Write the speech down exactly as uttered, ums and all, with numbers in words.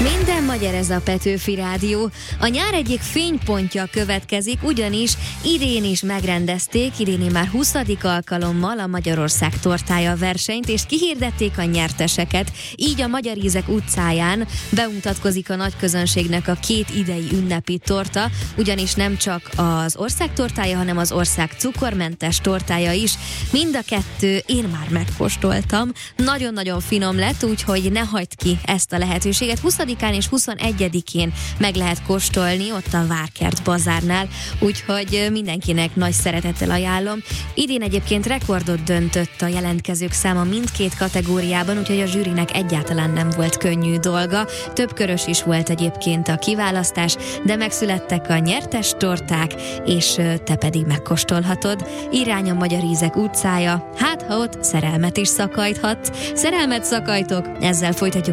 Minden magyar, ez a Petőfi Rádió. A nyár egyik fénypontja következik, ugyanis idén is megrendezték, idén már huszadik alkalommal a Magyarország tortája versenyt, és kihirdették a nyerteseket. Így a Magyar Ízek utcáján bemutatkozik a nagy közönségnek a két idei ünnepi torta, ugyanis nem csak az ország tortája, hanem az ország cukormentes tortája is. Mind a kettő én már megkóstoltam. Nagyon-nagyon finom lett, úgyhogy ne hagyd ki ezt a lehetőséget. huszadikán és huszonegyedikén meg lehet kóstolni ott a Várkert bazárnál, úgyhogy mindenkinek nagy szeretettel ajánlom. Idén egyébként rekordot döntött a jelentkezők száma mindkét kategóriában, úgyhogy a zsűrinek egyáltalán nem volt könnyű dolga. Több körös is volt egyébként a kiválasztás, de megszülettek a nyertes torták, és te pedig megkóstolhatod. Irány a Magyar Ízek utcája, hát ha ott szerelmet is szakajthat. Szerelmet szakajtok, ezzel folytatjuk